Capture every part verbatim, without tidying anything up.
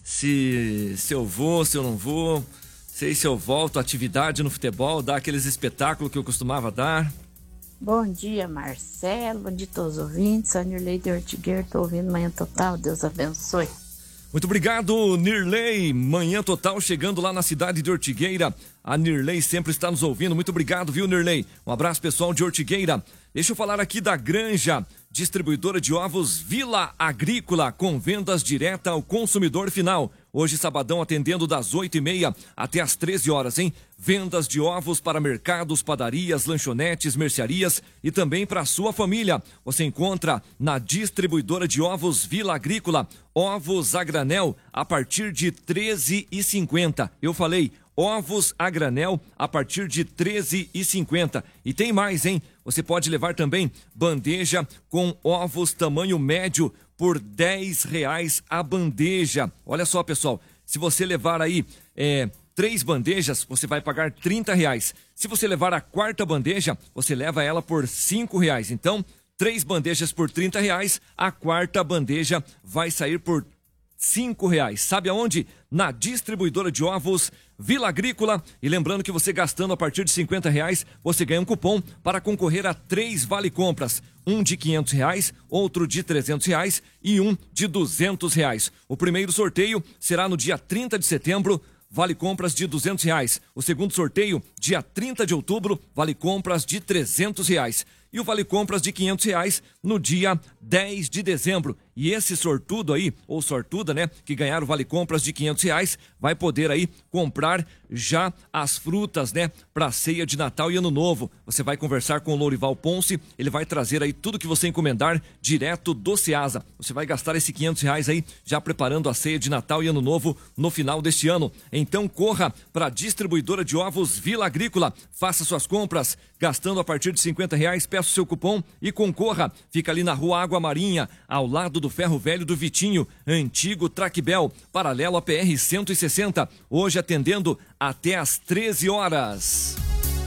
se, se eu vou, se eu não vou, sei se eu volto à atividade no futebol, dar aqueles espetáculos que eu costumava dar. Bom dia, Marcelo, bom dia a todos os ouvintes, a Nirley de Ortigueira, estou ouvindo Manhã Total, Deus abençoe. Muito obrigado, Nirley. Manhã Total chegando lá na cidade de Ortigueira. A Nirley sempre está nos ouvindo. Muito obrigado, viu, Nirley? Um abraço, pessoal de Ortigueira. Deixa eu falar aqui da Granja, distribuidora de ovos Vila Agrícola, com vendas direta ao consumidor final. Hoje, sabadão, atendendo das oito e meia até as treze horas, hein? Vendas de ovos para mercados, padarias, lanchonetes, mercearias e também para a sua família. Você encontra na distribuidora de ovos Vila Agrícola, ovos a granel a partir de treze e cinquenta. Eu falei, ovos a granel a partir de treze e cinquenta. E tem mais, hein? Você pode levar também bandeja com ovos tamanho médio por dez reais a bandeja. Olha só, pessoal, se você levar aí é, três bandejas, você vai pagar trinta reais. Se você levar a quarta bandeja, você leva ela por cinco reais. Então, três bandejas por trinta reais, a quarta bandeja vai sair por cinco reais. Sabe aonde? Na distribuidora de ovos Vila Agrícola. E lembrando que você gastando a partir de cinquenta reais, você ganha um cupom para concorrer a três vale compras. Um de quinhentos reais, outro de trezentos reais e um de duzentos reais. O primeiro sorteio será no dia trinta de setembro, vale compras de duzentos reais. O segundo sorteio, dia trinta de outubro, vale compras de trezentos reais. E o vale compras de quinhentos reais no dia dez de dezembro. E esse sortudo aí, ou sortuda, né, que ganhar o vale compras de quinhentos reais, vai poder aí comprar já as frutas, né, para ceia de Natal e Ano Novo. Você vai conversar com o Lourival Ponce, ele vai trazer aí tudo que você encomendar direto do Ceasa. Você vai gastar esses quinhentos reais aí já preparando a ceia de Natal e Ano Novo no final deste ano. Então corra para a distribuidora de ovos Vila Agrícola, faça suas compras gastando a partir de cinquenta reais, peça o seu cupom e concorra. Fica ali na Rua Água Marinha, ao lado do Ferro Velho do Vitinho, antigo Traquibel, paralelo a P R cento e sessenta, hoje atendendo até às treze horas.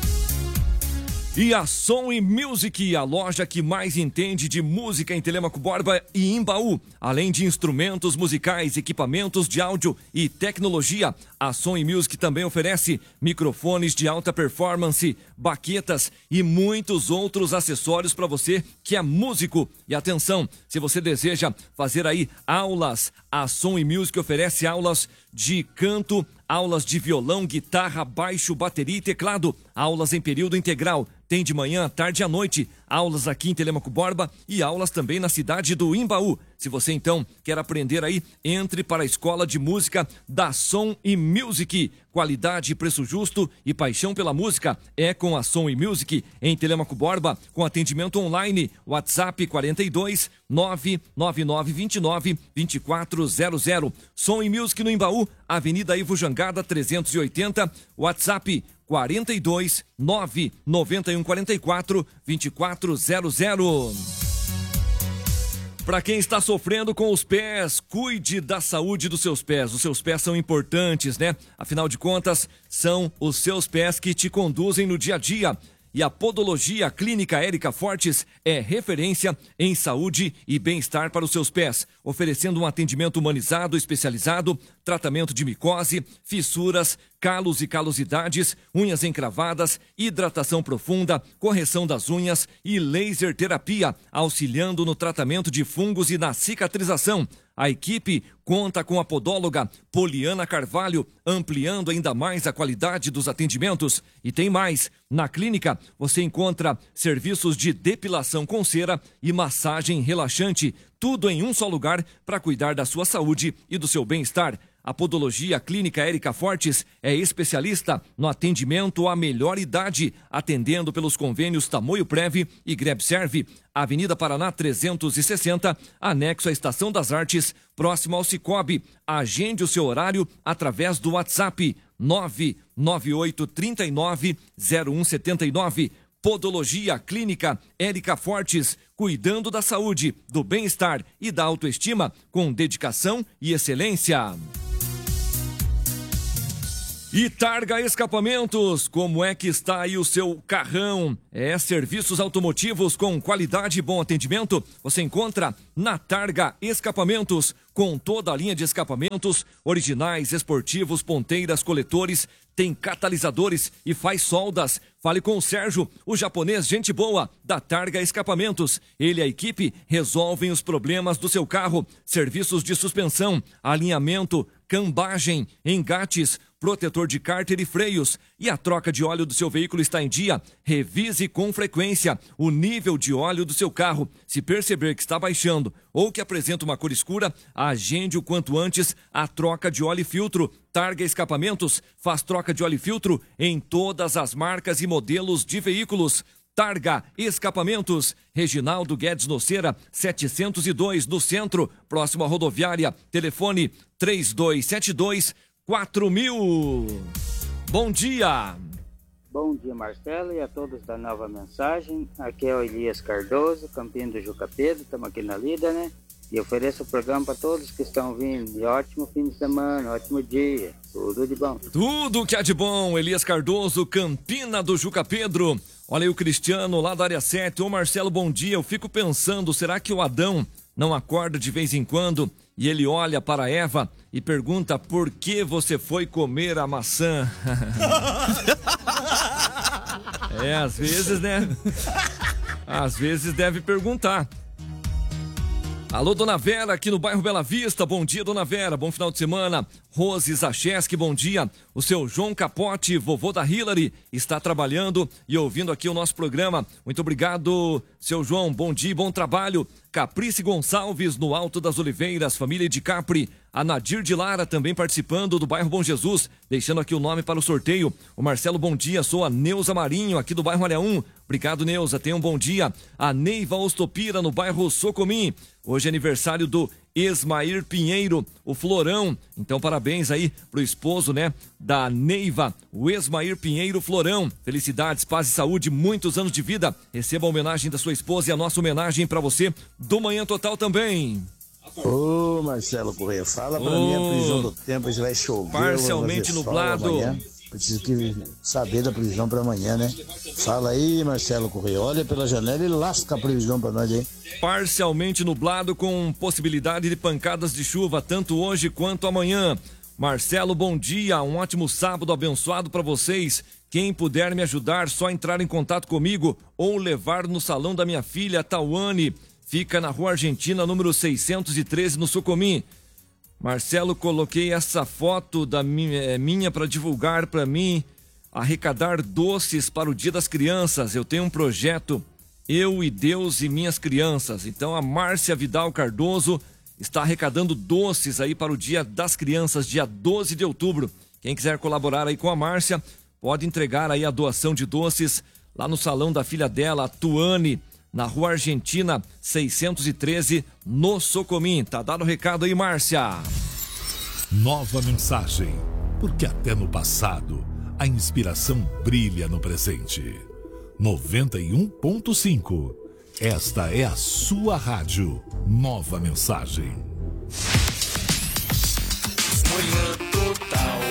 E a Som e Music, a loja que mais entende de música em Telêmaco Borba e Imbaú. Além de instrumentos musicais, equipamentos de áudio e tecnologia, a Som e Music também oferece microfones de alta performance, baquetas e muitos outros acessórios para você que é músico. E atenção, se você deseja fazer aí aulas, a Som e Music oferece aulas de canto, aulas de violão, guitarra, baixo, bateria e teclado, aulas em período integral. Tem de manhã, à tarde e à noite, aulas aqui em Telêmaco Borba e aulas também na cidade do Imbaú. Se você então quer aprender aí, entre para a Escola de Música da Som e Music. Qualidade, preço justo e paixão pela música é com a Som e Music em Telêmaco Borba, com atendimento online, WhatsApp quarenta e dois, nove nove nove dois nove, dois quatro zero zero. Som e Music no Imbaú, Avenida Ivo Jangada trezentos e oitenta, WhatsApp quarenta e dois, nove nove um quatro quatro, dois quatro zero zero. Para quem está sofrendo com os pés, cuide da saúde dos seus pés. Os seus pés são importantes, né? Afinal de contas, são os seus pés que te conduzem no dia a dia. E a Podologia Clínica Érica Fortes é referência em saúde e bem-estar para os seus pés, oferecendo um atendimento humanizado, especializado, tratamento de micose, fissuras, calos e calosidades, unhas encravadas, hidratação profunda, correção das unhas e laser terapia, auxiliando no tratamento de fungos e na cicatrização. A equipe conta com a podóloga Poliana Carvalho, ampliando ainda mais a qualidade dos atendimentos. E tem mais, na clínica você encontra serviços de depilação com cera e massagem relaxante, tudo em um só lugar para cuidar da sua saúde e do seu bem-estar. A Podologia Clínica Érica Fortes é especialista no atendimento à melhor idade, atendendo pelos convênios Tamoio Prev e Grebserve. Avenida Paraná trezentos e sessenta, anexo à Estação das Artes, próximo ao Cicobi. Agende o seu horário através do WhatsApp nove nove oito três nove zero um sete nove. Podologia Clínica Érica Fortes, cuidando da saúde, do bem-estar e da autoestima com dedicação e excelência. E Targa Escapamentos, como é que está aí o seu carrão? É serviços automotivos com qualidade e bom atendimento? Você encontra na Targa Escapamentos, com toda a linha de escapamentos, originais, esportivos, ponteiras, coletores, tem catalisadores e faz soldas. Fale com o Sérgio, o japonês gente boa, da Targa Escapamentos. Ele e a equipe resolvem os problemas do seu carro. Serviços de suspensão, alinhamento, cambagem, engates, protetor de cárter e freios. E a troca de óleo do seu veículo está em dia? Revise com frequência o nível de óleo do seu carro. Se perceber que está baixando ou que apresenta uma cor escura, agende o quanto antes a troca de óleo e filtro. Targa Escapamentos faz troca de óleo e filtro em todas as marcas e modelos de veículos. Targa Escapamentos, Reginaldo Guedes Noceira, setecentos e dois, no centro, próximo à rodoviária. Telefone três dois sete dois, quatro mil. Bom dia. Bom dia, Marcelo, e a todos da Nova Mensagem. Aqui é o Elias Cardoso, Campinho do Juca Pedro, estamos aqui na lida, né? E ofereço o programa para todos que estão vindo. E ótimo fim de semana, ótimo dia. Tudo de bom. Tudo que há de bom. Elias Cardoso, Campina do Juca Pedro. Olha aí o Cristiano lá da área sete. Ô Marcelo, bom dia. Eu fico pensando, será que o Adão não acorda de vez em quando e ele olha para Eva e pergunta por que você foi comer a maçã? É, às vezes, né? Às vezes deve perguntar. Alô, Dona Vera, aqui no bairro Bela Vista. Bom dia, Dona Vera. Bom final de semana. Rose Zacheski, bom dia. O seu João Capote, vovô da Hillary, está trabalhando e ouvindo aqui o nosso programa. Muito obrigado, seu João. Bom dia e bom trabalho. Caprice Gonçalves, no Alto das Oliveiras, família de Capri. A Nadir de Lara também participando do bairro Bom Jesus, deixando aqui o nome para o sorteio. O Marcelo, bom dia. Sou a Neuza Marinho, aqui do bairro Área um. Obrigado, Neuza. Tenha um bom dia. A Neiva Ostopira, no bairro Socomim. Hoje é aniversário do Esmair Pinheiro, o Florão. Então, parabéns aí pro esposo, né, da Neiva, o Esmair Pinheiro Florão. Felicidades, paz e saúde, muitos anos de vida. Receba a homenagem da sua esposa e a nossa homenagem para você do Manhã Total também. Ô, Marcelo Correia, fala pra Ô, mim a previsão do tempo, se vai chover. parcialmente vai nublado. Amanhã. Preciso que saber da previsão para amanhã, né? Fala aí, Marcelo Correia. Olha pela janela e lasca a previsão para nós aí. Parcialmente nublado com possibilidade de pancadas de chuva, tanto hoje quanto amanhã. Marcelo, bom dia. Um ótimo sábado abençoado para vocês. Quem puder me ajudar, só entrar em contato comigo ou levar no salão da minha filha, Tauane. Fica na Rua Argentina, número seiscentos e treze, no Sucomim. Marcelo, coloquei essa foto da minha, é, minha para divulgar para mim, arrecadar doces para o Dia das Crianças. Eu tenho um projeto, Eu e Deus e Minhas Crianças. Então a Márcia Vidal Cardoso está arrecadando doces aí para o Dia das Crianças, dia doze de outubro. Quem quiser colaborar aí com a Márcia, pode entregar aí a doação de doces lá no salão da filha dela, a Tuane, na Rua Argentina, seiscentos e treze, no Socomim. Tá dado o recado aí, Márcia. Nova Mensagem, porque até no passado a inspiração brilha no presente. noventa e um ponto cinco. Esta é a sua rádio. Nova Mensagem. Manhã Total.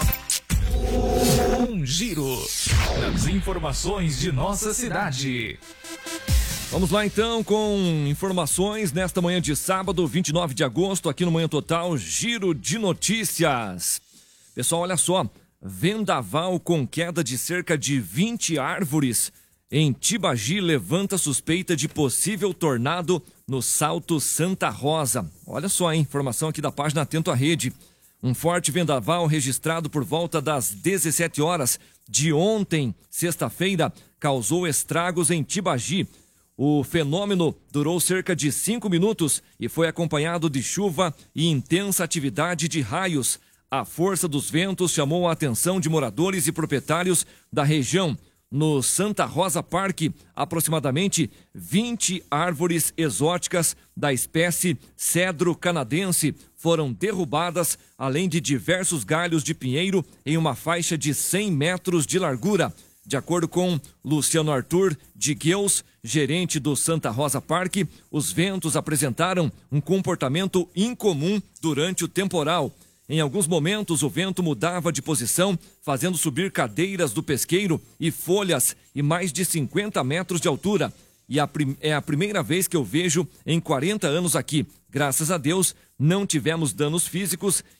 Um giro nas informações de nossa cidade. Vamos lá então com informações nesta manhã de sábado, vinte e nove de agosto, aqui no Manhã Total, giro de notícias. Pessoal, olha só, vendaval com queda de cerca de vinte árvores em Tibagi levanta suspeita de possível tornado no Salto Santa Rosa. Olha só, hein? Informação aqui da página Atento à Rede. Um forte vendaval registrado por volta das dezessete horas de ontem, sexta-feira, causou estragos em Tibagi. O fenômeno durou cerca de cinco minutos e foi acompanhado de chuva e intensa atividade de raios. A força dos ventos chamou a atenção de moradores e proprietários da região. No Santa Rosa Park, aproximadamente vinte árvores exóticas da espécie cedro canadense foram derrubadas, além de diversos galhos de pinheiro em uma faixa de cem metros de largura. De acordo com Luciano Arthur de Gueus, gerente do Santa Rosa Park, os ventos apresentaram um comportamento incomum durante o temporal. Em alguns momentos, o vento mudava de posição, fazendo subir cadeiras do pesqueiro e folhas em mais de cinquenta metros de altura. E a prim- é a primeira vez que eu vejo em quarenta anos aqui. Graças a Deus, Não tivemos danos físicos